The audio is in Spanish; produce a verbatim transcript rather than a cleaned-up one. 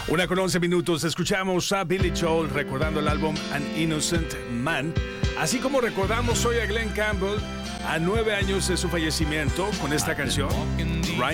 Una con once minutos, escuchamos a Billy Joel recordando el álbum An Innocent Man, así como recordamos hoy a Glenn Campbell a nueve años de su fallecimiento con esta canción,